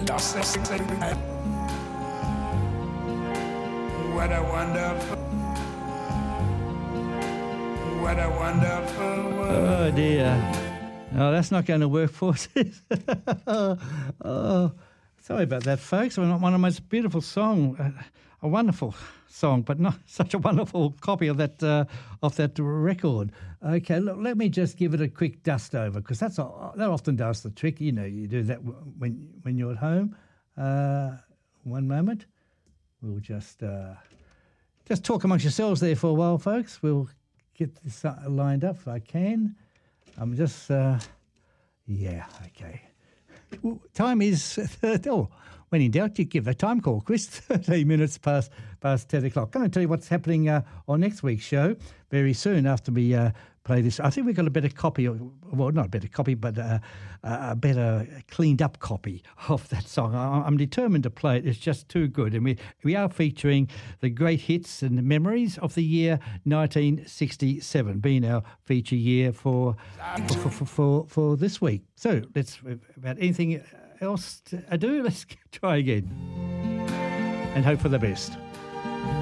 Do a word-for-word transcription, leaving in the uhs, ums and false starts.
What a wonderful, what a wonderful world. Oh dear. Oh, that's not going to work for us. Oh, sorry about that, folks. One of the most beautiful song, uh, a wonderful song, but not such a wonderful copy of that uh, of that record. Okay, look, let me just give it a quick dust over, because that's all, that often does the trick. You know, you do that when when you're at home. Uh, one moment, we'll just uh, just talk amongst yourselves there for a while, folks. We'll get this lined up if I can. I'm just, uh, yeah, okay. Well, time is, oh, when in doubt, you give a time call, Chris. thirteen minutes past past ten o'clock. Going to tell you what's happening uh, on next week's show very soon after we uh, play this. I think we've got a better copy, of, well, not a better copy, but uh, a better cleaned up copy of that song. I, I'm determined to play it. It's just too good. And we, we are featuring the great hits and memories of the year nineteen sixty-seven, being our feature year for for, for, for, for this week. So let's, about anything else to do, let's try again and hope for the best.